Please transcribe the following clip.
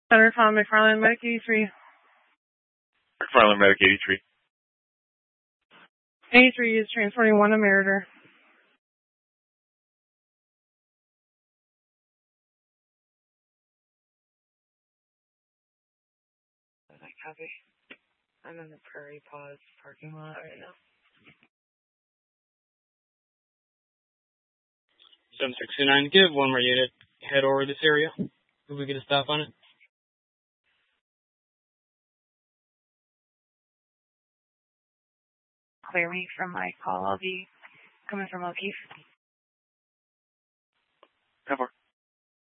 Center from McFarland Medic 83. McFarland Medic 83. 83 is transporting one to Meritor. Copy. I'm in the Prairie Paws parking lot right now. 7629, give one more unit. Head over this area. If we get a stop on it. Clear me from my call. I'll be coming from O'Keefe. 10-4.